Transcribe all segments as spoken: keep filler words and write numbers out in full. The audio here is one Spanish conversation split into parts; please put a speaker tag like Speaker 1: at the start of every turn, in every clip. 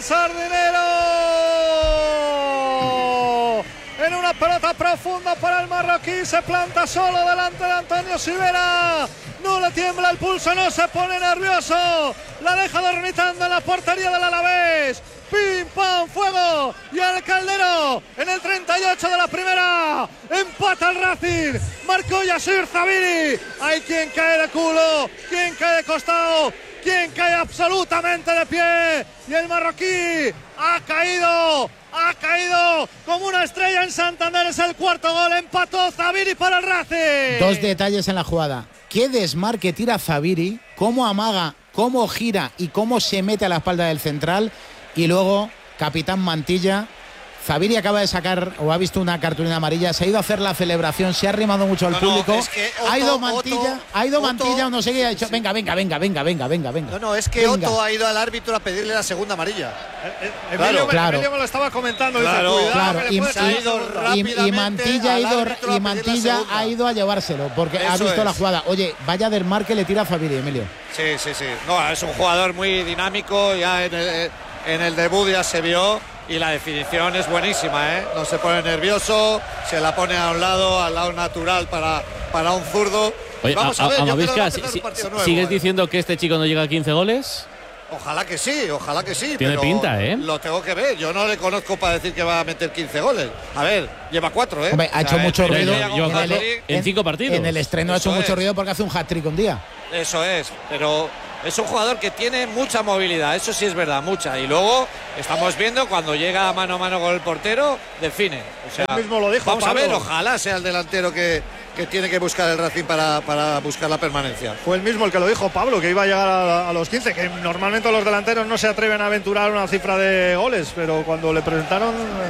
Speaker 1: Sardinero. En una pelota profunda para el marroquí, se planta solo delante de Antonio Sivera. No le tiembla el pulso, no se pone nervioso. La deja dormitando en la portería del Alavés. Pim, pam, fuego. Y al Caldero en el treinta y ocho de la primera. Empata el Racing. Marcó Yasir Zabiri. Hay quien cae de culo, quien cae de costado, quien cae absolutamente de pie. Y el marroquí ha caído. Ha caído como una estrella en Santander. Es el cuarto gol. Empató Zabiri para el Racing.
Speaker 2: Dos detalles en la jugada. Qué desmarque tira Zabiri, cómo amaga, cómo gira y cómo se mete a la espalda del central. Y luego, capitán Mantilla. Zabiri acaba de sacar o ha visto una cartulina amarilla, se ha ido a hacer la celebración, se ha arrimado mucho al
Speaker 3: no,
Speaker 2: público,
Speaker 3: no, es que Otto,
Speaker 2: ha ido Mantilla,
Speaker 3: Otto,
Speaker 2: ha ido
Speaker 3: Otto,
Speaker 2: Mantilla o no sé qué, ha dicho,
Speaker 3: sí.
Speaker 2: venga, venga, venga, venga, venga, venga, venga.
Speaker 3: No, no, es que
Speaker 2: venga.
Speaker 3: Otto ha ido al árbitro a pedirle la segunda amarilla.
Speaker 1: Eh, eh,
Speaker 3: Claro,
Speaker 1: Emilio,
Speaker 2: claro.
Speaker 1: Emilio me lo estaba comentando.
Speaker 3: Claro,
Speaker 1: dice,
Speaker 2: Claro,
Speaker 1: que
Speaker 2: y,
Speaker 1: le puede
Speaker 2: y-
Speaker 1: salir segunda.
Speaker 2: y- y
Speaker 3: rápidamente
Speaker 2: Mantilla, ha
Speaker 3: al
Speaker 2: ido,
Speaker 3: árbitro a
Speaker 2: y
Speaker 3: pedir la
Speaker 2: Mantilla
Speaker 3: segunda.
Speaker 2: ha ido a llevárselo, porque ha
Speaker 3: Eso
Speaker 2: visto
Speaker 3: es.
Speaker 2: la jugada. Oye, vaya desmarque le tira a Zabiri, Emilio.
Speaker 3: Sí, sí, sí. No, es un jugador muy dinámico, ya en el, en el debut ya se vio y la definición es buenísima, ¿eh? No se pone nervioso, se la pone a un lado, al lado natural para, para un zurdo.
Speaker 4: Oye,
Speaker 3: Vamos
Speaker 4: a,
Speaker 3: a ver,
Speaker 4: a,
Speaker 3: yo creo que
Speaker 4: Amavisca,
Speaker 3: va a
Speaker 4: si-
Speaker 3: empezar
Speaker 4: si-
Speaker 3: un partido nuevo,
Speaker 4: ¿sigues
Speaker 3: ¿eh?
Speaker 4: diciendo que este chico no llega a quince goles?
Speaker 3: Ojalá que sí, ojalá que sí.
Speaker 4: Tiene
Speaker 3: pero
Speaker 4: pinta, ¿eh?
Speaker 3: Lo tengo que ver. Yo no le conozco para decir que va a meter quince goles. A ver, lleva cuatro, ¿eh?
Speaker 2: Hombre, ha
Speaker 3: O sea,
Speaker 2: hecho mucho
Speaker 3: el
Speaker 4: Pero
Speaker 2: ruido.
Speaker 3: primer día
Speaker 4: lleva
Speaker 3: con
Speaker 2: en el-
Speaker 3: hat-trick,
Speaker 4: en cinco partidos.
Speaker 2: En el estreno ha hecho
Speaker 3: Eso
Speaker 2: mucho
Speaker 3: es.
Speaker 2: ruido porque hace un hat-trick un día.
Speaker 3: Eso es, pero es un jugador que tiene mucha movilidad, eso sí es verdad, mucha. Y luego estamos viendo cuando llega mano a mano con el portero, define. O sea,
Speaker 1: Él mismo lo dijo,
Speaker 3: vamos
Speaker 1: Pablo.
Speaker 3: a ver, ojalá sea el delantero que, que tiene que buscar el Racing para, para buscar la permanencia.
Speaker 1: Fue el mismo el que lo dijo, Pablo, que iba a llegar a, a los quince, que normalmente los delanteros no se atreven a aventurar una cifra de goles, pero cuando le presentaron,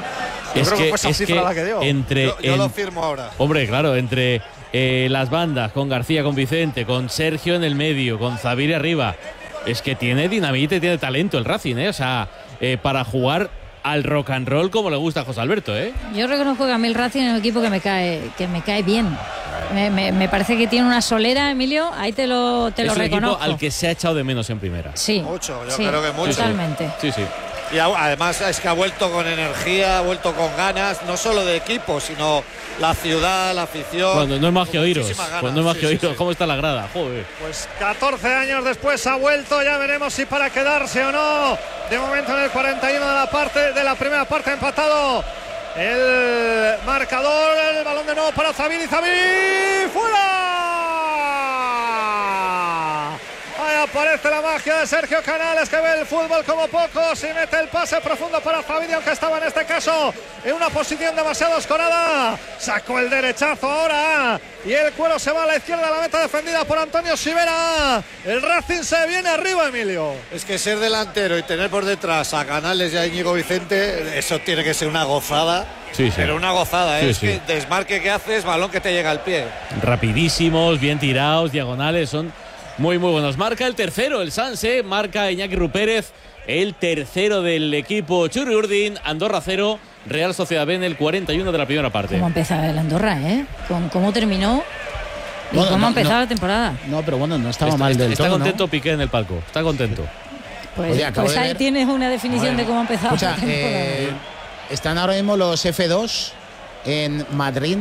Speaker 1: yo
Speaker 4: Es
Speaker 1: creo que,
Speaker 4: que,
Speaker 1: fue esa
Speaker 4: es
Speaker 1: cifra
Speaker 4: que
Speaker 1: la que dio.
Speaker 4: entre
Speaker 3: Yo, yo
Speaker 4: en-
Speaker 3: lo firmo ahora.
Speaker 4: hombre, claro, entre eh, las bandas, con García, con Vicente, con Sergio en el medio, con Zabiri arriba, es que tiene dinamite, tiene talento el Racing, ¿eh? O sea, eh, para jugar al rock and roll como le gusta a José Alberto, ¿eh?
Speaker 5: Yo reconozco que a mí el Racing es un equipo que me cae, que me cae bien. Me, me- me parece que tiene una solera, Emilio, ahí te lo, te
Speaker 4: es
Speaker 5: lo
Speaker 4: un equipo
Speaker 5: reconozco.
Speaker 4: al que se ha echado de menos en primera.
Speaker 5: Sí,
Speaker 3: Mucho, yo
Speaker 5: sí,
Speaker 3: creo que mucho.
Speaker 5: totalmente.
Speaker 4: Sí, sí.
Speaker 3: Y a- además es que ha vuelto con energía, ha vuelto con ganas, no solo de equipo, sino la ciudad, la afición.
Speaker 4: Cuando no es más
Speaker 3: con
Speaker 4: que oíros,
Speaker 3: muchísimas ganas.
Speaker 4: cuando no es más
Speaker 3: Sí,
Speaker 4: que
Speaker 3: sí,
Speaker 4: oíros,
Speaker 3: sí.
Speaker 4: ¿cómo está la grada? Joder.
Speaker 1: Pues catorce años después ha vuelto, ya veremos si para quedarse o no. De momento en el cuarenta y uno de la parte de la primera parte empatado el marcador, el balón de nuevo para Zabiri, Zabiri fuera. Ahí aparece la magia de Sergio Canales, que ve el fútbol como pocos y mete el pase profundo para Zabiri, aunque estaba en este caso en una posición demasiado escorada. Sacó el derechazo ahora y el cuero se va a la izquierda, la meta defendida por Antonio Sivera. El Racing se viene arriba, Emilio.
Speaker 3: Es que ser delantero y tener por detrás a Canales y a Íñigo Vicente, eso tiene que ser una gozada.
Speaker 4: Sí, sí.
Speaker 3: Pero una gozada, ¿eh?
Speaker 4: Sí,
Speaker 3: es
Speaker 4: sí.
Speaker 3: que desmarque que haces, balón que te llega al pie.
Speaker 4: Rapidísimos, bien tirados, diagonales, son muy, muy buenos. Marca el tercero, el Sanse, marca Iñaki Rupérez, el tercero del equipo Churri Urdin, Andorra cero, Real Sociedad B en el cuarenta y uno de la primera parte.
Speaker 5: Cómo empezaba el Andorra, ¿eh? Con cómo terminó y
Speaker 2: Bueno,
Speaker 5: cómo
Speaker 2: no,
Speaker 5: ha empezado
Speaker 2: no.
Speaker 5: la temporada.
Speaker 2: No, pero bueno, no estaba
Speaker 4: está
Speaker 2: mal
Speaker 4: está-
Speaker 2: del
Speaker 4: está
Speaker 2: todo,
Speaker 4: contento
Speaker 2: ¿no?
Speaker 4: Piqué en el palco, está contento.
Speaker 5: Pues,
Speaker 2: Oye, acabo
Speaker 5: pues
Speaker 2: de
Speaker 5: ahí
Speaker 2: ver-
Speaker 5: tienes una definición
Speaker 2: Bueno,
Speaker 5: de cómo ha empezado
Speaker 2: Escucha,
Speaker 5: la temporada.
Speaker 2: eh, están ahora mismo los F dos en Madrid.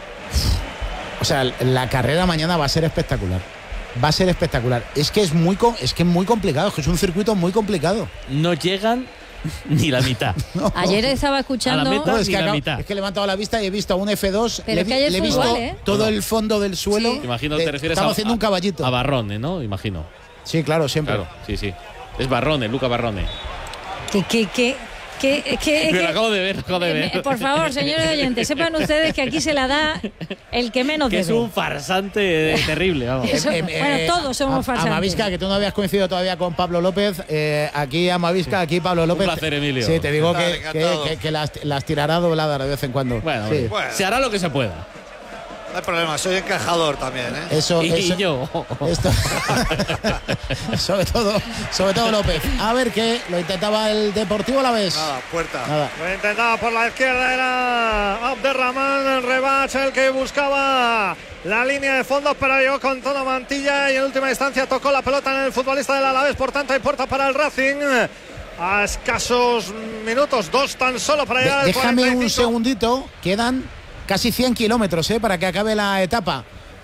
Speaker 2: O sea, la carrera mañana va a ser espectacular. Va a ser espectacular. Es que es muy, co- es que es muy complicado, es que es un circuito muy complicado.
Speaker 4: No llegan ni la mitad.
Speaker 2: No,
Speaker 5: Ayer estaba
Speaker 4: A
Speaker 5: escuchando.
Speaker 4: la meta.
Speaker 2: no, es,
Speaker 4: ni
Speaker 2: que
Speaker 4: la
Speaker 2: acabo-
Speaker 4: mitad.
Speaker 2: es que he levantado la vista y he visto a un F dos.
Speaker 5: Pero
Speaker 2: le,
Speaker 5: es que ayer
Speaker 2: le he
Speaker 5: fue
Speaker 2: visto
Speaker 5: igual, ¿eh?
Speaker 2: todo el fondo del suelo.
Speaker 5: Sí.
Speaker 4: Imagino
Speaker 2: de-
Speaker 4: te refieres
Speaker 2: estamos
Speaker 4: a,
Speaker 2: haciendo un caballito.
Speaker 4: a Barrone, ¿no? Imagino.
Speaker 2: Sí, claro, siempre.
Speaker 4: Claro, sí, sí. Es Barrone, Luca Barrone.
Speaker 5: Que, que, que, que, que-
Speaker 4: Me lo
Speaker 5: que-
Speaker 4: acabo de ver, acabo de
Speaker 5: eh,
Speaker 4: ver.
Speaker 5: por favor, señores oyentes, sepan ustedes que aquí se la da el que menos
Speaker 4: Que es
Speaker 5: debe.
Speaker 4: un farsante eh, terrible, vamos.
Speaker 5: Eso-
Speaker 2: Em,
Speaker 5: bueno, todos somos
Speaker 2: a-
Speaker 5: farsantes.
Speaker 2: Amavisca, que tú no habías coincidido todavía con Pablo López. eh, aquí Amavisca, aquí Pablo López.
Speaker 4: placer, Emilio.
Speaker 2: Sí, te digo
Speaker 3: Encantado,
Speaker 2: que, que,
Speaker 3: encantado.
Speaker 2: que- que las, las tirará dobladas de vez en cuando.
Speaker 4: Bueno,
Speaker 2: Sí.
Speaker 3: Bueno.
Speaker 4: se hará lo que se pueda.
Speaker 3: No hay problema, soy encajador también, ¿eh?
Speaker 2: Eso,
Speaker 4: Y,
Speaker 2: eso-
Speaker 4: y yo.
Speaker 2: Esto, sobre todo, sobre todo López. A ver qué lo intentaba el Deportivo a la vez.
Speaker 3: Nada, puerta.
Speaker 2: Nada.
Speaker 1: Lo intentaba por la izquierda, era Abderrahman Rebach el que buscaba la línea de fondo, pero llegó con todo Mantilla y en última instancia tocó la pelota en el futbolista del Alavés, por tanto hay puerta para el Racing. a escasos minutos, dos tan solo para llegar
Speaker 2: De,
Speaker 1: al
Speaker 2: déjame
Speaker 1: cuarenta y cinco.
Speaker 2: un segundito, quedan casi cien kilómetros ¿eh? para que acabe la etapa.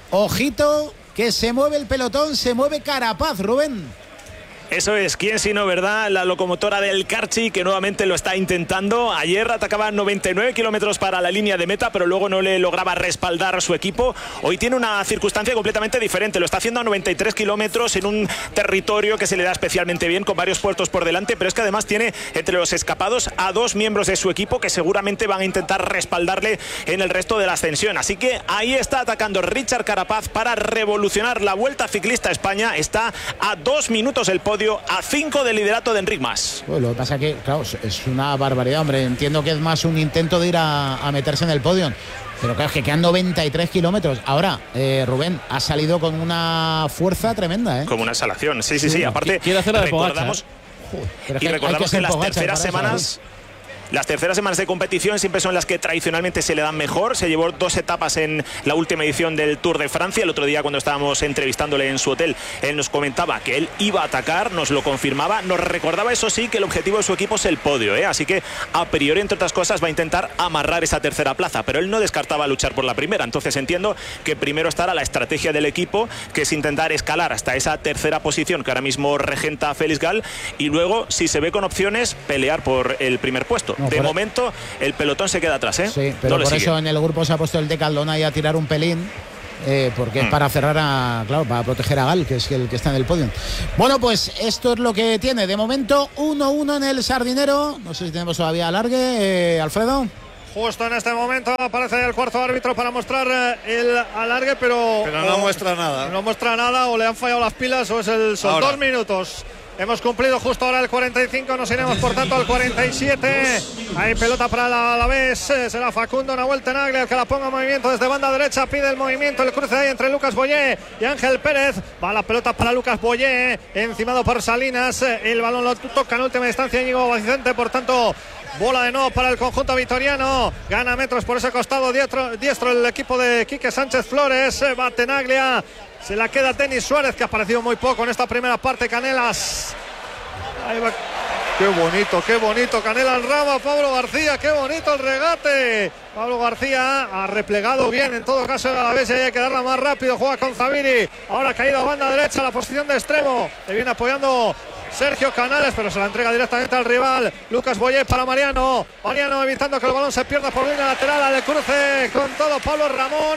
Speaker 2: Ojito, que se mueve el pelotón, se mueve Carapaz, Rubén.
Speaker 6: Eso es, quién si no, ¿verdad? La locomotora del Carchi, que nuevamente lo está intentando. Ayer atacaba noventa y nueve kilómetros para la línea de meta, pero luego no le lograba respaldar a su equipo. Hoy tiene una circunstancia completamente diferente. Lo está haciendo a noventa y tres kilómetros en un territorio que se le da especialmente bien, con varios puertos por delante, pero es que además tiene entre los escapados a dos miembros de su equipo que seguramente van a intentar respaldarle en el resto de la ascensión. Así que ahí está atacando Richard Carapaz para revolucionar la Vuelta Ciclista a España. Está a dos minutos el podio, a cinco del liderato de Enric Mas.
Speaker 2: Pues lo que pasa que, claro, es una barbaridad, hombre. Entiendo que es más un intento de ir a, a meterse en el podio. Pero claro, es que quedan noventa y tres kilómetros. Ahora, eh, Rubén, ha salido con una fuerza tremenda, ¿eh?
Speaker 6: Como una exhalación, sí, sí, sí.
Speaker 2: Sí.
Speaker 6: Aparte,
Speaker 4: Quiere hacer la de
Speaker 6: recordamos,
Speaker 2: Joder, pero es
Speaker 6: y
Speaker 2: que hay
Speaker 6: recordamos
Speaker 2: que
Speaker 6: que,
Speaker 2: ser
Speaker 6: las
Speaker 2: Pogačar
Speaker 6: terceras
Speaker 2: para eso,
Speaker 6: semanas...
Speaker 2: ¿eh?
Speaker 6: Las terceras semanas de competición siempre son las que tradicionalmente se le dan mejor. Se llevó dos etapas en la última edición del Tour de Francia. El otro día, cuando estábamos entrevistándole en su hotel, él nos comentaba que él iba a atacar, nos lo confirmaba, nos recordaba, eso sí, que el objetivo de su equipo es el podio, ¿eh? Así que a priori, entre otras cosas, va a intentar amarrar esa tercera plaza, pero él no descartaba luchar por la primera. Entonces entiendo que primero estará la estrategia del equipo, que es intentar escalar hasta esa tercera posición que ahora mismo regenta Félix Gal, y luego, si se ve con opciones, pelear por el primer puesto.
Speaker 2: No,
Speaker 6: de
Speaker 2: por
Speaker 6: momento el pelotón se queda atrás, ¿eh?
Speaker 2: Sí, pero
Speaker 6: no
Speaker 2: por
Speaker 6: sigue.
Speaker 2: eso en el grupo se ha puesto el Decathlon ahí a tirar un pelín, eh, porque mm. es para cerrar a, claro, para proteger a Gal, que es el que está en el podio. Bueno, pues esto es lo que tiene. De momento, uno uno en el Sardinero. No sé si tenemos todavía alargue, eh, Alfredo.
Speaker 1: Justo en este momento aparece el cuarto árbitro para mostrar el alargue, pero...
Speaker 3: Pero no
Speaker 1: o,
Speaker 3: muestra nada.
Speaker 1: No muestra nada, o le han fallado las pilas, o es el... Son
Speaker 3: Ahora.
Speaker 1: dos minutos. Hemos cumplido justo ahora el cuarenta y cinco, nos iremos por tanto al cuarenta y siete. Hay pelota para la Alavés, será Facundo Nahuel-Tenaglia el que la ponga en movimiento desde banda derecha, pide el movimiento, el cruce ahí entre Lucas Boyé y Ángel Pérez. Va la pelota para Lucas Boyé, encimado por Salinas, el balón lo toca en última instancia Íñigo Vicente, por tanto... Bola de nuevo para el conjunto vitoriano. Gana metros por ese costado diestro, diestro el equipo de Quique Sánchez Flores. Va Tenaglia. Se la queda Denis Suárez, que ha aparecido muy poco en esta primera parte. Canelas. Ahí va. Qué bonito, qué bonito. Canelas Rama, Pablo García. Qué bonito el regate. Pablo García ha replegado bien. En todo caso, a la vez hay que darla más rápido. Juega con Zaviri. Ahora ha caído a banda derecha, la posición de extremo. Le viene apoyando Sergio Canales, pero se la entrega directamente al rival. Lucas Boyé para Mariano. Mariano evitando que el balón se pierda por línea lateral. Al cruce con todo Pablo Ramón.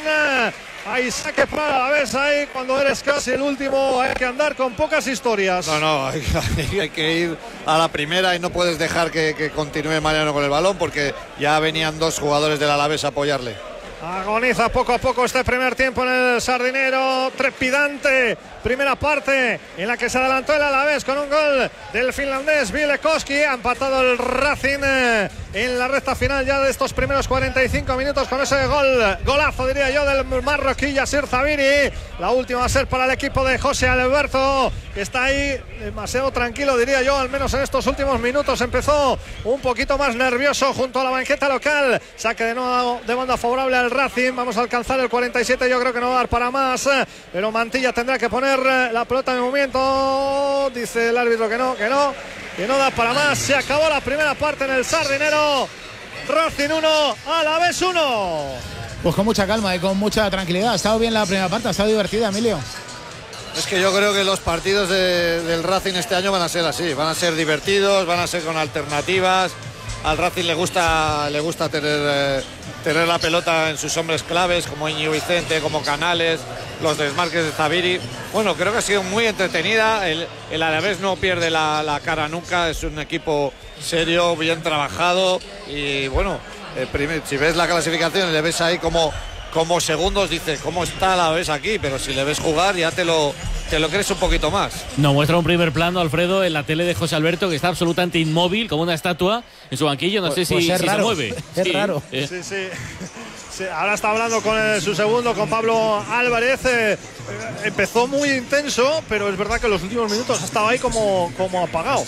Speaker 1: Hay saque para la vez ahí. Cuando eres casi el último, hay que andar con pocas historias.
Speaker 3: No, no, hay, hay que ir a la primera y no puedes dejar que, que continúe Mariano con el balón, porque ya venían dos jugadores del Alavés a apoyarle.
Speaker 1: Agoniza poco a poco este primer tiempo en el Sardinero. Trepidante primera parte en la que se adelantó el Alavés con un gol del finlandés Bielekowski. Ha empatado el Racing en la recta final ya de estos primeros cuarenta y cinco minutos con ese gol, golazo diría yo, del marroquí Yassir Zaviri. La última va a ser para el equipo de José Alberto, que está ahí demasiado tranquilo diría yo, al menos en estos últimos minutos. Empezó un poquito más nervioso junto a la banqueta local. Saque de nuevo de banda favorable al Racing. Vamos a alcanzar el cuarenta y siete, yo creo que no va a dar para más, pero Mantilla tendrá que poner la pelota en movimiento. Dice el árbitro que no, que no, que no da para más. Se acabó la primera parte en el Sardinero. Racing uno, Alavés uno.
Speaker 2: Pues con mucha calma y con mucha tranquilidad. Ha estado bien la primera parte, ha estado divertida, Emilio.
Speaker 3: Es que yo creo que los partidos de, del Racing este año van a ser así, van a ser divertidos, van a ser con alternativas. Al Racing le gusta, le gusta tener, eh, tener la pelota en sus hombres claves, como Íñigo Vicente, como Canales, los desmarques de Zaviri. Bueno, creo que ha sido muy entretenida. El, el Alavés no pierde la, la cara nunca, es un equipo serio, bien trabajado. Y bueno, eh, primer, si ves la clasificación y le ves ahí como, como segundos, dices, ¿cómo está el Alavés aquí? Pero si le ves jugar ya te lo... te lo crees un poquito más.
Speaker 4: Nos muestra un primer plano, Alfredo, en la tele de José Alberto, que está absolutamente inmóvil, como una estatua en su banquillo. No
Speaker 2: pues,
Speaker 4: sé
Speaker 2: pues
Speaker 4: si,
Speaker 2: es
Speaker 4: si
Speaker 2: raro.
Speaker 4: se mueve.
Speaker 2: Es
Speaker 4: sí,
Speaker 2: raro.
Speaker 4: Eh.
Speaker 1: Sí, sí. Sí, ahora está hablando con el, su segundo, con Pablo Álvarez. Eh, empezó muy intenso, pero es verdad que en los últimos minutos ha estado ahí como, como apagado.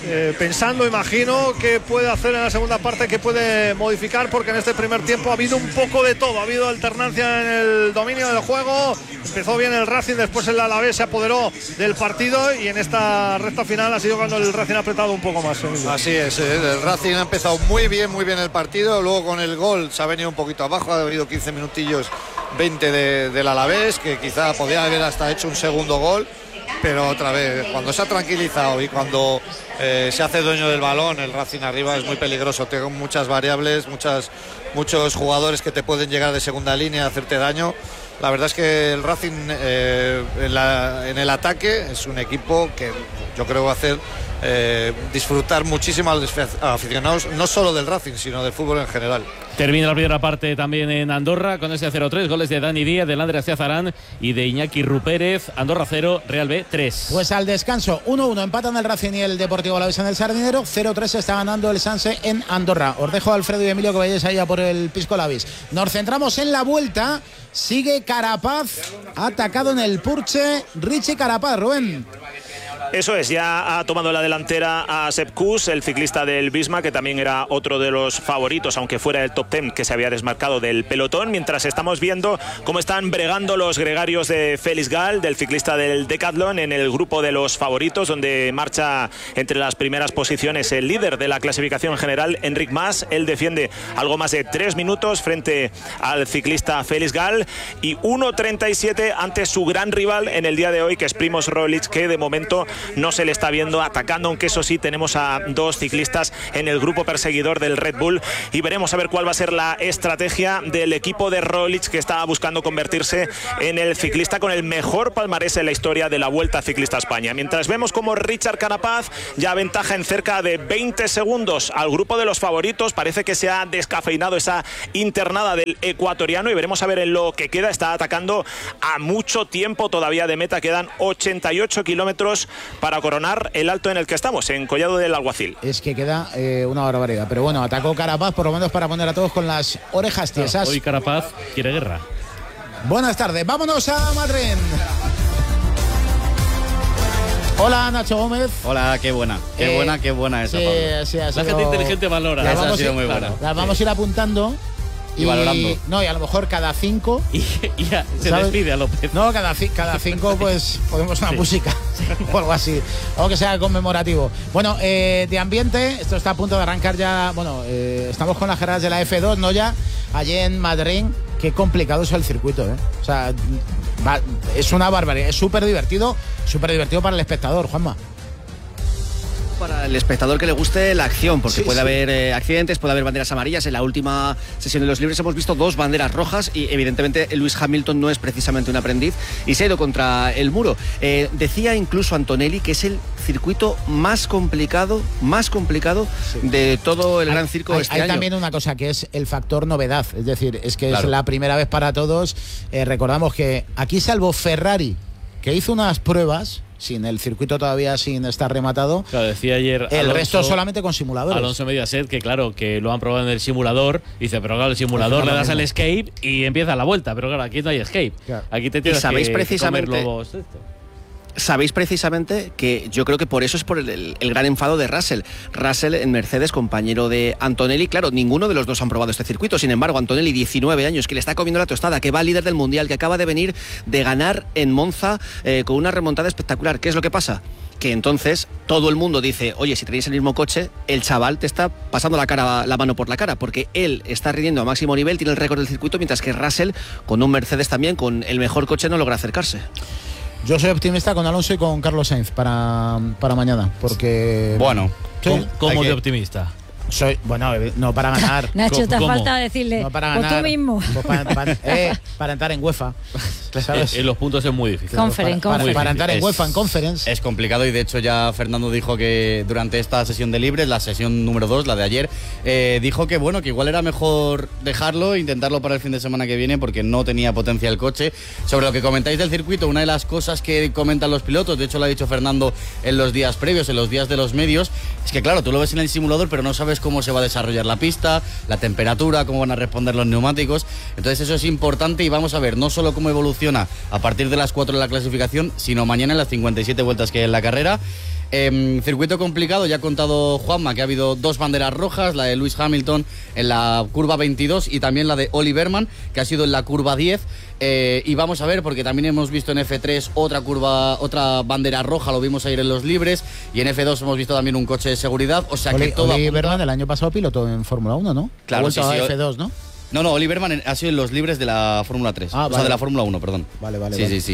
Speaker 1: eh, pensando, imagino, qué puede hacer en la segunda parte, qué puede modificar, porque en este primer tiempo ha habido un poco de todo, ha habido alternancia en el dominio del juego, empezó bien el Racing, después el Alavés se apoderó del partido y en esta recta final ha sido cuando el Racing ha apretado un poco más. Emilio.
Speaker 3: Así es, eh, el Racing ha empezado muy bien, muy bien el partido, luego con el gol se ha venido un poquito abajo, ha habido quince minutillos, veinte de, del Alavés, que quizá podía haber hasta hecho un segundo gol, pero otra vez, cuando se ha tranquilizado y cuando eh, se hace dueño del balón, el Racing arriba es muy peligroso, tiene muchas variables, muchas, muchos jugadores que te pueden llegar de segunda línea a hacerte daño. La verdad es que el Racing eh, en, la, en el ataque es un equipo que yo creo va a hacer eh, disfrutar muchísimo a los aficionados, no solo del Racing, sino del fútbol en general.
Speaker 4: Termina la primera parte también en Andorra con ese cero tres, goles de Dani Díaz, de Lander Azarán y de Iñaki Rupérez. Andorra cero, Real B tres.
Speaker 2: Pues al descanso, uno uno empatan el Racing y el Deportivo Alavés en el Sardinero, cero tres está ganando el Sanse en Andorra. Os dejo a Alfredo y Emilio que vayáis allá por el Pisco Lavis. Nos centramos en la vuelta, sigue Carapaz, atacado en el Purche, Richie Carapaz, Rubén.
Speaker 6: Eso es, ya ha tomado la delantera a Sepp Kuss, el ciclista del Visma, que también era otro de los favoritos, aunque fuera del top ten, que se había desmarcado del pelotón, mientras estamos viendo cómo están bregando los gregarios de Félix Gall, del ciclista del Decathlon, en el grupo de los favoritos, donde marcha entre las primeras posiciones el líder de la clasificación general, Enric Mas. Él defiende algo más de tres minutos frente al ciclista Félix Gall y uno treinta y siete ante su gran rival en el día de hoy, que es Primož Roglič, que de momento no se le está viendo atacando, aunque eso sí, tenemos a dos ciclistas en el grupo perseguidor del Red Bull y veremos a ver cuál va a ser la estrategia del equipo de Roglič, que está buscando convertirse en el ciclista con el mejor palmarés en la historia de la Vuelta Ciclista a España. Mientras vemos como Richard Carapaz ya aventaja en cerca de veinte segundos al grupo de los favoritos, parece que se ha descafeinado esa internada del ecuatoriano y veremos a ver en lo que queda. Está atacando a mucho tiempo todavía de meta, quedan ochenta y ocho kilómetros para coronar el alto en el que estamos, en Collado del Alguacil.
Speaker 2: Es que queda eh, una barbaridad, pero bueno, atacó Carapaz por lo menos para poner a todos con las orejas tiesas.
Speaker 4: Hoy Carapaz quiere guerra.
Speaker 2: Buenas tardes, vámonos a Madrid. Hola, Nacho Gómez.
Speaker 7: Hola, qué buena, qué
Speaker 2: Eh,
Speaker 7: buena, qué buena esa,
Speaker 2: sí,
Speaker 7: Pablo.
Speaker 2: sí, ha
Speaker 4: La
Speaker 2: sido-
Speaker 4: gente inteligente valora.
Speaker 2: La
Speaker 7: Esa
Speaker 2: vamos
Speaker 7: ha sido
Speaker 2: a-
Speaker 7: muy buena.
Speaker 2: claro, la vamos a ir apuntando
Speaker 7: Y valorando.
Speaker 2: No, y a lo mejor cada cinco.
Speaker 4: Y, y ya se
Speaker 2: ¿sabes?
Speaker 4: despide a López.
Speaker 2: No, cada, ci- cada cinco pues podemos una
Speaker 4: Sí.
Speaker 2: música o algo así, algo que sea conmemorativo. Bueno, eh, de ambiente, esto está a punto de arrancar ya. Bueno, eh, estamos con las carreras de la F dos, ¿no? Ya allí en Madrid. Qué complicado es el circuito, ¿eh? O sea, va- es una barbaridad, es súper divertido, súper divertido para el espectador, Juanma.
Speaker 7: Para el espectador que le guste la acción, porque
Speaker 2: Sí,
Speaker 7: puede
Speaker 2: sí.
Speaker 7: haber eh, accidentes, puede haber banderas amarillas. En la última sesión de los libres hemos visto dos banderas rojas y evidentemente Lewis Hamilton no es precisamente un aprendiz y se ha ido contra el muro. Eh, decía incluso Antonelli que es el circuito más complicado, más complicado de todo el Gran Circo
Speaker 2: Hay,
Speaker 7: este
Speaker 2: hay
Speaker 7: año.
Speaker 2: también una cosa que es el factor novedad, es decir, es que
Speaker 7: Claro.
Speaker 2: es la primera vez para todos. Eh, recordamos que aquí, salvo Ferrari, que hizo unas pruebas sin el circuito todavía sin estar rematado,
Speaker 4: Claro, decía ayer
Speaker 2: el
Speaker 4: Alonso-
Speaker 2: resto solamente con simuladores.
Speaker 4: Alonso Mediaset, que claro, que lo han probado en el simulador. Dice, pero claro, el simulador
Speaker 2: Pues no
Speaker 4: le
Speaker 2: lo
Speaker 4: das al
Speaker 2: mismo.
Speaker 4: escape y empieza la vuelta. Pero claro, aquí no hay escape.
Speaker 2: Claro.
Speaker 4: Aquí te tienes
Speaker 7: sabéis
Speaker 4: que
Speaker 7: precisamente-
Speaker 4: comer lobos. Esto.
Speaker 7: Sabéis precisamente que yo creo que por eso es por el, el- el gran enfado de Russell. Russell en Mercedes, compañero de Antonelli. Claro, ninguno de los dos han probado este circuito. Sin embargo, Antonelli, diecinueve años, que le está comiendo la tostada, que va líder del Mundial, que acaba de venir de ganar en Monza eh, con una remontada espectacular. ¿Qué es lo que pasa? Que entonces todo el mundo dice, oye, si tenéis el mismo coche, el chaval te está pasando la cara, la mano por la cara, porque él está rindiendo a máximo nivel, tiene el récord del circuito, mientras que Russell, con un Mercedes también, con el mejor coche, no logra acercarse.
Speaker 2: Yo soy optimista con Alonso y con Carlos Sainz para, para mañana, porque...
Speaker 7: Bueno,
Speaker 2: Sí,
Speaker 4: ¿Cómo, cómo
Speaker 7: hay
Speaker 4: de
Speaker 7: que-
Speaker 4: optimista?
Speaker 2: soy, bueno, eh, no para ganar.
Speaker 5: Nacho, te
Speaker 4: ¿Cómo?
Speaker 5: falta decirle,
Speaker 2: No para
Speaker 5: pues
Speaker 2: ganar.
Speaker 5: tú mismo.
Speaker 2: Pues para, para- eh, para entrar en UEFA. ¿Sabes?
Speaker 4: Eh, en los puntos es muy difícil.
Speaker 5: Conference,
Speaker 2: para, para-
Speaker 5: conference.
Speaker 2: para entrar en
Speaker 8: Es-
Speaker 2: UEFA, en Conference.
Speaker 8: Es complicado y de hecho ya Fernando dijo que durante esta sesión de libres, la sesión número dos, la de ayer, eh, dijo que bueno, que igual era mejor dejarlo, intentarlo para el fin de semana que viene porque no tenía potencia el coche. Sobre lo que comentáis del circuito, una de las cosas que comentan los pilotos, de hecho lo ha dicho Fernando en los días previos, en los días de los medios, es que claro, tú lo ves en el simulador pero no sabes cómo se va a desarrollar la pista, la temperatura, cómo van a responder los neumáticos. Entonces eso es importante y vamos a ver no solo cómo evoluciona a partir de las cuatro de la clasificación, sino mañana en las cincuenta y siete vueltas que hay en la carrera. Eh, circuito complicado, ya ha contado Juanma que ha habido dos banderas rojas, la de Lewis Hamilton en la curva veintidós y también la de Ollie Bearman, que ha sido en la curva diez. Eh, y vamos a ver, porque también hemos visto en F tres otra curva, otra bandera roja, lo vimos ayer en los libres, y en F dos hemos visto también un coche de seguridad, o sea
Speaker 2: Oli,
Speaker 8: que todo
Speaker 2: Ollie
Speaker 8: apunta...
Speaker 2: Bearman el año pasado pilotó en Fórmula uno, ¿no?
Speaker 8: Claro,
Speaker 2: ha
Speaker 8: sí,
Speaker 2: vuelto
Speaker 8: sí,
Speaker 2: a F dos, ¿no?
Speaker 8: No, no, Ollie Bearman ha sido en los libres de la Fórmula tres.
Speaker 2: Ah,
Speaker 8: o
Speaker 2: vale.
Speaker 8: sea, de la Fórmula uno, perdón.
Speaker 2: Vale, vale,
Speaker 8: Sí,
Speaker 2: vale.
Speaker 8: sí, sí.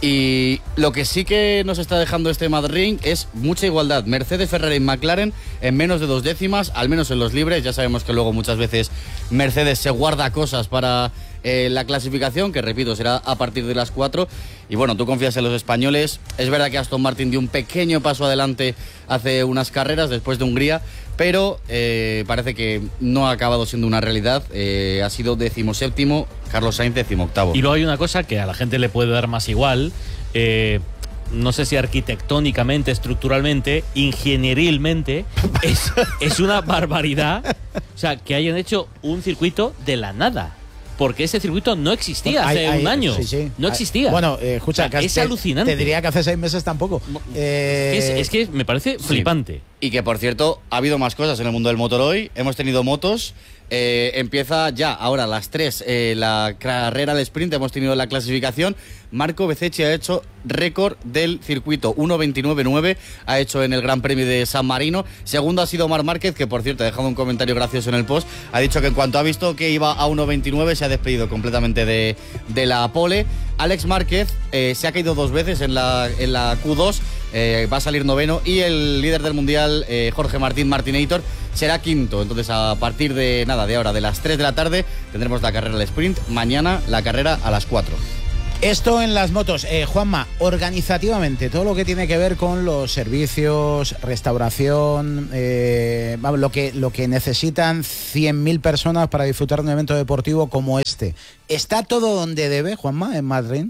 Speaker 8: Y lo que sí que nos está dejando este Mad Ring es mucha igualdad. Mercedes, Ferrari y McLaren en menos de dos décimas, al menos en los libres. Ya sabemos que luego muchas veces Mercedes se guarda cosas para eh, la clasificación, que repito, será a partir de las cuatro. Y bueno, tú confías en los españoles. Es verdad que Aston Martin dio un pequeño paso adelante hace unas carreras después de Hungría, pero eh, parece que no ha acabado siendo una realidad. Eh, ha sido decimoséptimo, Carlos Sainz decimoctavo.
Speaker 4: Y luego hay una cosa que a la gente le puede dar más igual, eh, no sé si arquitectónicamente, estructuralmente, ingenierilmente, es, es una barbaridad, o sea, que hayan hecho un circuito de la nada. Porque ese circuito no existía hace
Speaker 2: Hay- hay-
Speaker 4: un año.
Speaker 2: sí, sí.
Speaker 4: No
Speaker 2: Hay-
Speaker 4: existía.
Speaker 2: Bueno, eh, escucha,
Speaker 4: O sea,
Speaker 2: que
Speaker 4: es
Speaker 2: te-
Speaker 4: alucinante.
Speaker 2: Te diría que hace seis meses tampoco. Eh,
Speaker 4: es, es que me parece
Speaker 8: Sí.
Speaker 4: flipante.
Speaker 8: Y que, por cierto, ha habido más cosas en el mundo del motor hoy. Hemos tenido motos. Eh, empieza ya, ahora a las tres, eh, la carrera de sprint. Hemos tenido la clasificación. Marco Bezzecchi ha hecho récord del circuito. uno veintinueve nueve ha hecho en el Gran Premio de San Marino. Segundo ha sido Marc Márquez, que por cierto ha dejado un comentario gracioso en el post. Ha dicho que en cuanto ha visto que iba a uno veintinueve se ha despedido completamente de, de la pole. Alex Márquez eh, se ha caído dos veces en la, en la Q dos. Eh, va a salir noveno y el líder del mundial, eh, Jorge Martín Martinator, será quinto. Entonces, a partir de nada, de ahora, de las tres de la tarde, tendremos la carrera del sprint. Mañana la carrera a las cuatro.
Speaker 2: Esto en las motos. Eh, Juanma, organizativamente, todo lo que tiene que ver con los servicios, restauración, eh, vamos, lo que, lo que necesitan cien mil personas para disfrutar de un evento deportivo como este. ¿Está todo donde debe, Juanma, en Madrid?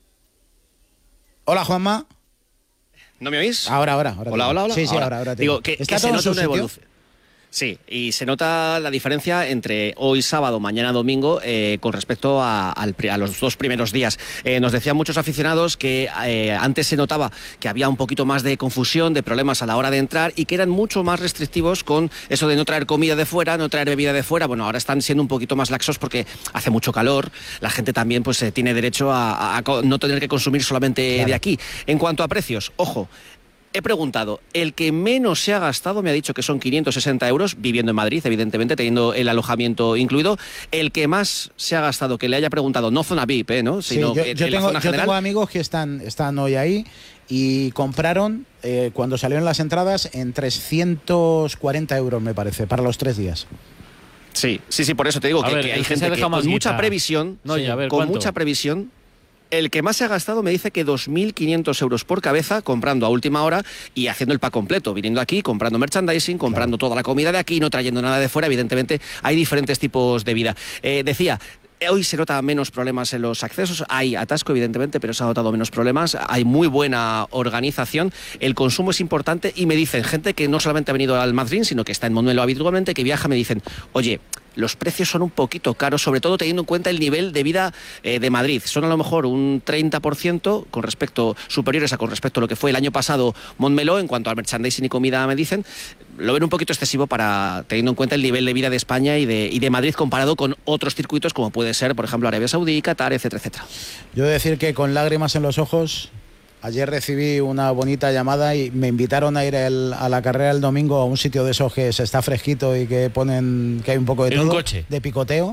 Speaker 2: Hola, Juanma.
Speaker 7: ¿No me oís?
Speaker 2: Ahora, ahora. ahora
Speaker 7: Hola,
Speaker 2: te-
Speaker 7: hola, hola.
Speaker 2: Sí, sí, ahora, ahora. te
Speaker 7: Digo
Speaker 2: digo.
Speaker 7: que,
Speaker 2: ¿Está
Speaker 7: que se
Speaker 2: todo en
Speaker 7: nota
Speaker 2: su
Speaker 7: una
Speaker 2: sitio?
Speaker 7: evolución. Sí, y se nota la diferencia entre hoy sábado, mañana domingo, eh, con respecto a, al pri- a los dos primeros días. Eh, nos decían muchos aficionados que eh, antes se notaba que había un poquito más de confusión, de problemas a la hora de entrar y que eran mucho más restrictivos con eso de no traer comida de fuera, no traer bebida de fuera. Bueno, ahora están siendo un poquito más laxos porque hace mucho calor. La gente también pues eh, tiene derecho a, a- a co- no tener que consumir solamente
Speaker 2: Claro.
Speaker 7: de aquí. En cuanto a precios, ojo. He preguntado, el que menos se ha gastado me ha dicho que son quinientos sesenta euros, viviendo en Madrid, evidentemente, teniendo el alojamiento incluido. El que más se ha gastado, que le haya preguntado, no zona V I P, ¿eh? ¿no?
Speaker 2: Sí,
Speaker 7: Sino
Speaker 2: yo,
Speaker 7: que
Speaker 2: yo
Speaker 7: en la
Speaker 2: tengo,
Speaker 7: zona
Speaker 2: yo
Speaker 7: general.
Speaker 2: tengo amigos que están, están hoy ahí y compraron, eh, cuando salieron las entradas, en trescientos cuarenta euros, me parece, para los tres días.
Speaker 7: Sí, sí, sí, por eso te digo
Speaker 4: A
Speaker 7: que,
Speaker 4: ver,
Speaker 7: que hay
Speaker 4: el que se
Speaker 7: gente que
Speaker 4: deja más
Speaker 7: con mucha
Speaker 4: guita.
Speaker 7: previsión,
Speaker 4: No, y a ver,
Speaker 7: con
Speaker 4: ¿cuánto?
Speaker 7: mucha previsión, el que más se ha gastado me dice que dos mil quinientos euros por cabeza, comprando a última hora y haciendo el pack completo, viniendo aquí, comprando merchandising, comprando toda la comida de aquí, no trayendo nada de fuera. Evidentemente hay diferentes tipos de vida. Eh, decía, hoy se nota menos problemas en los accesos, hay atasco evidentemente, pero se ha notado menos problemas, hay muy buena organización, el consumo es importante y me dicen gente que no solamente ha venido al Madrid, sino que está en Montmeló habitualmente, que viaja, me dicen, oye, los precios son un poquito caros, sobre todo teniendo en cuenta el nivel de vida eh, de Madrid. Son a lo mejor un treinta por ciento con respecto, superiores a con respecto a lo que fue el año pasado Montmeló, en cuanto al merchandising y comida, me dicen. Lo ven un poquito excesivo para teniendo en cuenta el nivel de vida de España y de, y de Madrid comparado con otros circuitos como puede ser, por ejemplo, Arabia Saudí, Qatar, etcétera, etcétera.
Speaker 2: Yo he de decir que con lágrimas en los ojos, ayer recibí una bonita llamada y me invitaron a ir el- a la carrera el domingo a un sitio de esos que se está fresquito y que ponen que hay un poco de
Speaker 4: En un
Speaker 2: todo,
Speaker 4: coche.
Speaker 2: de picoteo.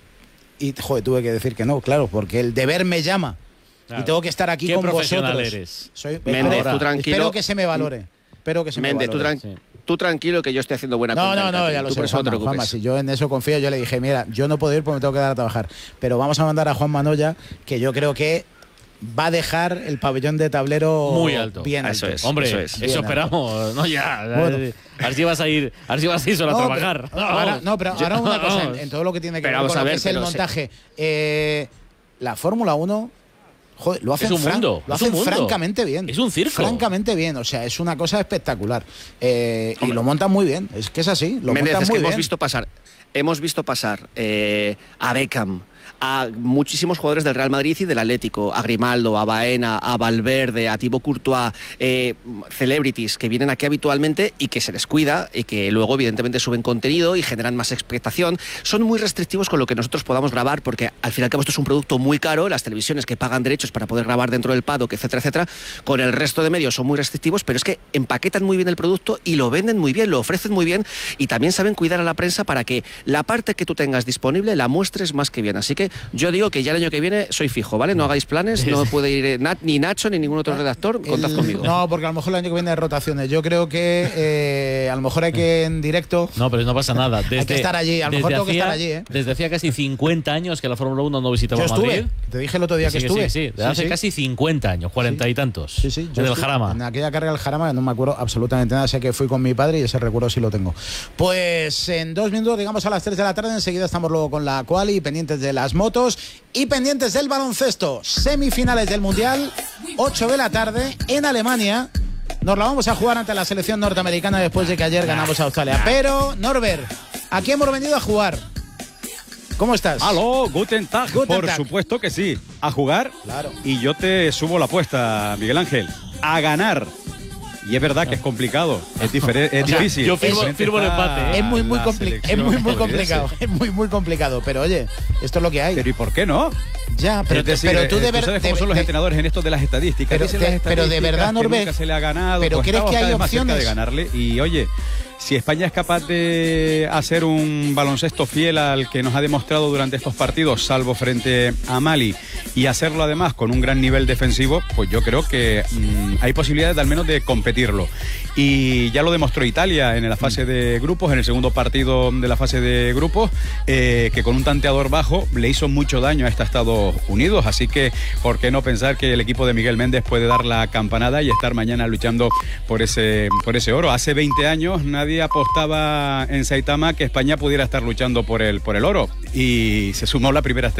Speaker 2: Y joder, tuve que decir que no, claro, porque el deber me llama.
Speaker 4: Claro.
Speaker 2: Y tengo que estar aquí
Speaker 4: ¿Qué
Speaker 2: con
Speaker 4: profesional
Speaker 2: vosotros.
Speaker 4: eres?
Speaker 2: Soy,
Speaker 7: Méndez,
Speaker 2: ahora,
Speaker 7: tú tranquilo.
Speaker 2: Espero que se me valore. Espero que se
Speaker 7: Méndez,
Speaker 2: me
Speaker 7: tú,
Speaker 2: valore.
Speaker 7: tran- tú tranquilo que yo estoy haciendo buena
Speaker 2: No,
Speaker 7: cuenta
Speaker 2: no,
Speaker 7: en
Speaker 2: no,
Speaker 7: catering.
Speaker 2: ya lo
Speaker 7: Tú
Speaker 2: sé,
Speaker 7: por eso no te
Speaker 2: Juanma, Juanma,
Speaker 7: preocupes.
Speaker 2: si yo en eso confío, yo le dije, mira, yo no puedo ir porque me tengo que dar a trabajar, pero vamos a mandar a Juan Manoya, que yo creo que va a dejar el pabellón de tablero
Speaker 4: Muy alto.
Speaker 2: bien
Speaker 7: Eso
Speaker 2: alto.
Speaker 7: es.
Speaker 4: Hombre,
Speaker 7: Eso
Speaker 4: eso,
Speaker 7: es.
Speaker 2: Bien,
Speaker 4: esperamos, no ya.
Speaker 2: Bueno.
Speaker 4: A ver si vas a ir, a ver si vas a ir solo a
Speaker 2: No,
Speaker 4: trabajar.
Speaker 2: pero, ahora, no, pero ahora una cosa, en, en todo lo que tiene que
Speaker 7: Pero
Speaker 2: ver
Speaker 7: vamos
Speaker 2: con
Speaker 7: a
Speaker 2: lo que
Speaker 7: ver,
Speaker 2: es el
Speaker 7: pero se-
Speaker 2: montaje, eh, la Fórmula uno, joder, lo hacen,
Speaker 4: Es un
Speaker 2: fran-
Speaker 4: mundo,
Speaker 2: lo
Speaker 4: es un
Speaker 2: hacen
Speaker 4: mundo.
Speaker 2: francamente bien.
Speaker 4: Es un circo.
Speaker 2: Francamente bien, o sea, es una cosa espectacular. Eh, y lo montan muy bien, es que es así, lo
Speaker 7: Méndez,
Speaker 2: montan
Speaker 7: es que
Speaker 2: muy
Speaker 7: hemos
Speaker 2: bien.
Speaker 7: visto pasar, hemos visto pasar eh, a Beckham, a muchísimos jugadores del Real Madrid y del Atlético, a Grimaldo, a Baena, a Valverde, a Thibaut Courtois, eh, celebrities que vienen aquí habitualmente y que se les cuida y que luego evidentemente suben contenido y generan más expectación. Son muy restrictivos con lo que nosotros podamos grabar, porque al final que esto es un producto muy caro, las televisiones que pagan derechos para poder grabar dentro del paddock, etcétera, etcétera, con el resto de medios son muy restrictivos, pero es que empaquetan muy bien el producto y lo venden muy bien, lo ofrecen muy bien, y también saben cuidar a la prensa para que la parte que tú tengas disponible la muestres más que bien. Así que yo digo que ya el año que viene soy fijo, ¿vale? No hagáis planes, no puede ir Nat, ni Nacho ni ningún otro redactor, contad
Speaker 2: el,
Speaker 7: conmigo.
Speaker 2: No, porque a lo mejor el año que viene hay rotaciones. Yo creo que eh, a lo mejor hay que en directo.
Speaker 4: No, pero no pasa nada. Desde,
Speaker 2: hay que estar allí, a lo mejor tengo
Speaker 4: hacía,
Speaker 2: que estar allí, ¿eh?
Speaker 4: Desde hacía casi cincuenta años que la Fórmula uno no visitaba
Speaker 2: yo estuve,
Speaker 4: Madrid.
Speaker 2: Te dije el otro día
Speaker 4: sí,
Speaker 2: que estuve.
Speaker 4: Sí, sí, desde sí, hace sí. casi cincuenta años, cuarenta
Speaker 2: sí.
Speaker 4: y tantos.
Speaker 2: Sí, sí.
Speaker 4: En el Jarama.
Speaker 2: En aquella carrera del Jarama no me acuerdo absolutamente nada. Sé que fui con mi padre y ese recuerdo sí lo tengo. Pues en dos minutos, digamos a las tres de la tarde, enseguida estamos luego con la quali, pendientes de las motos y pendientes del baloncesto. Semifinales del Mundial, ocho de la tarde en Alemania. Nos la vamos a jugar ante la selección norteamericana después de que ayer ganamos a Australia. Pero, Norbert, aquí hemos venido a jugar. ¿Cómo estás?
Speaker 9: Aló, guten Tag.
Speaker 2: Guten
Speaker 9: Por
Speaker 2: Tag.
Speaker 9: supuesto que sí. A jugar.
Speaker 2: Claro.
Speaker 9: Y yo te subo la apuesta, Miguel Ángel. A ganar. Y es verdad que es complicado, es, diferente, es
Speaker 4: o sea,
Speaker 9: difícil.
Speaker 4: Yo firmo, firmo el empate. ¿eh?
Speaker 2: Es muy, muy, compli- es muy, muy complicado. Es muy, muy complicado. Pero oye, esto es lo que hay.
Speaker 9: Pero ¿y por qué no?
Speaker 2: Ya, pero,
Speaker 9: es decir,
Speaker 2: pero tú de
Speaker 9: eh,
Speaker 2: verdad.
Speaker 9: sabes cómo son los
Speaker 2: de,
Speaker 9: entrenadores en esto de las estadísticas.
Speaker 2: Pero,
Speaker 9: Dicen
Speaker 2: de,
Speaker 9: las
Speaker 2: pero de verdad,
Speaker 9: que
Speaker 2: Norbert.
Speaker 9: nunca se le ha ganado.
Speaker 2: Pero
Speaker 9: pues
Speaker 2: crees que hay
Speaker 9: más cerca
Speaker 2: opciones
Speaker 9: de ganarle. Y oye, si España es capaz de hacer un baloncesto fiel al que nos ha demostrado durante estos partidos, salvo frente a Mali, y hacerlo además con un gran nivel defensivo, pues yo creo que mmm, hay posibilidades de, al menos de competirlo. Y ya lo demostró Italia en la fase de grupos, en el segundo partido de la fase de grupos, eh, que con un tanteador bajo le hizo mucho daño a esta Estados Unidos. Así que, ¿por qué no pensar que el equipo de Miguel Méndez puede dar la campanada y estar mañana luchando por ese, por ese oro? Hace veinte años nadie apostaba en Saitama que España pudiera estar luchando por el, por el oro, y se sumó la primera estrella